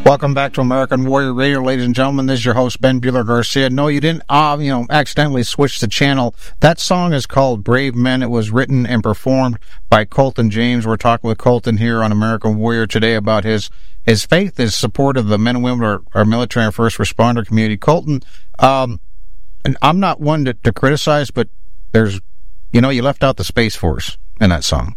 Welcome back to American Warrior Radio, ladies and gentlemen. This is your host, Ben Bueller Garcia. No, you didn't, accidentally switch the channel. That song is called Brave Men. It was written and performed by Colton James. We're talking with Colton here on American Warrior today about his faith, his support of the men and women of our military and first responder community. Colton, and I'm not one to criticize, but there's, you left out the Space Force in that song.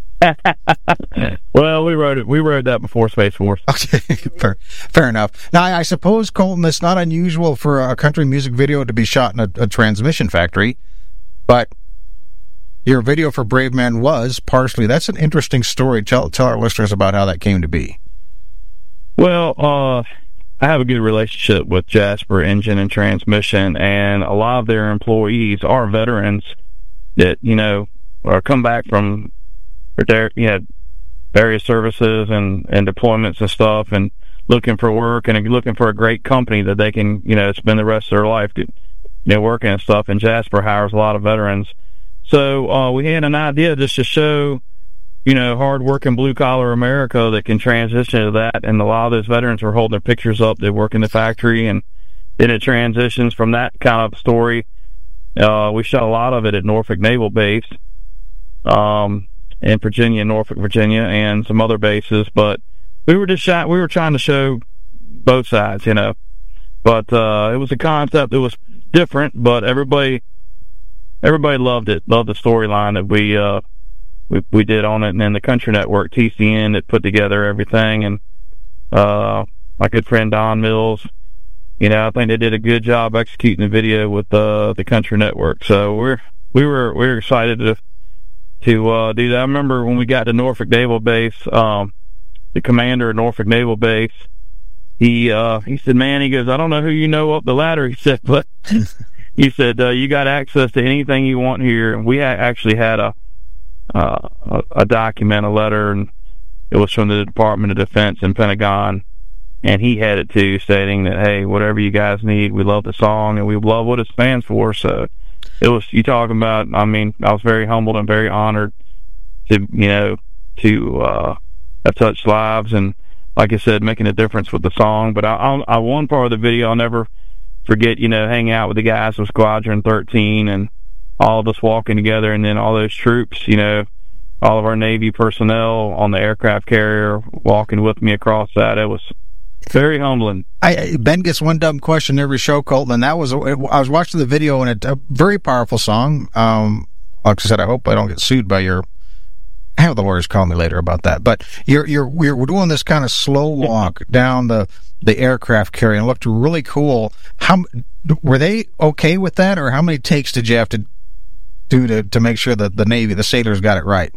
Well, we wrote that before Space Force. Okay, fair enough. Now, I suppose, Colton, it's not unusual for a country music video to be shot in a transmission factory, but your video for Brave Man was partially. That's an interesting story. Tell our listeners about how that came to be. Well, I have a good relationship with Jasper Engine and Transmission, and a lot of their employees are veterans that, are come back from their various services and deployments and stuff, and looking for work and looking for a great company that they can spend the rest of their life working and stuff. And Jasper hires a lot of veterans, so we had an idea just to show hard-working blue-collar America that can transition to that. And a lot of those veterans were holding their pictures up. They work in the factory, and then it transitions from that kind of story. We shot a lot of it at Norfolk Naval Base in Virginia, Norfolk, Virginia, and some other bases. But we were trying to show both sides, But it was a concept that was different, but everybody loved it, loved the storyline that we did on it. And then the Country Network, TCN, that put together everything. And my good friend Don Mills, I think they did a good job executing the video with the Country Network. So we were excited to do that. I remember when we got to Norfolk Naval Base, the commander of Norfolk Naval Base, he said, "Man," he goes, "I don't know who you know up the ladder," he said, "but he said you got access to anything you want here." And we actually had a document, a letter, and it was from the Department of Defense and Pentagon, and he had it too, stating that, "Hey, whatever you guys need, we love the song and we love what it stands for." So it was, you talking about, I was very humbled and very honored to have touched lives, and like I said, making a difference with the song. But I one part of the video I'll never forget, hanging out with the guys of Squadron 13 and all of us walking together, and then all those troops, all of our Navy personnel on the aircraft carrier walking with me across that. It was very humbling. Ben gets one dumb question every show, Colton, and that was, I was watching the video, and it's a very powerful song. Like I said, I hope I don't get sued by your, have the lawyers call me later about that. But we're doing this kind of slow walk down the aircraft carrier, and it looked really cool. Were they okay with that, or how many takes did you have to do to make sure that the Navy, the sailors, got it right?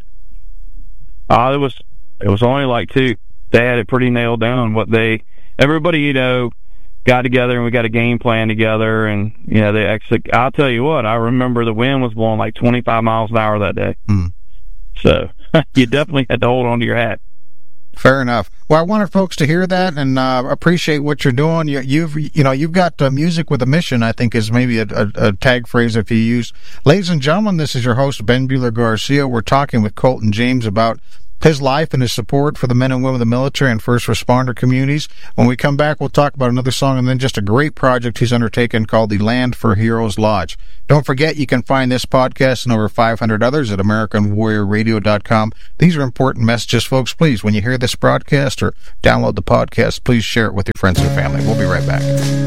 It was only like 2. They had it pretty nailed down. Everybody, got together, and we got a game plan together, and they actually, I'll tell you what, I remember the wind was blowing like 25 miles an hour that day. So you definitely had to hold on to your hat. Fair enough. Well, I wanted folks to hear that and appreciate what you're doing. You've got music with a mission, I think, is maybe a tag phrase if you use. Ladies and gentlemen, this is your host, Ben Bueller Garcia. We're talking with Colton James about his life and his support for the men and women of the military and first responder communities. When we come back, we'll talk about another song and then just a great project he's undertaken called the Land for Heroes Lodge. Don't forget, you can find this podcast and over 500 others at AmericanWarriorRadio.com. These are important messages, folks. Please, when you hear this broadcast or download the podcast, please share it with your friends and family. We'll be right back.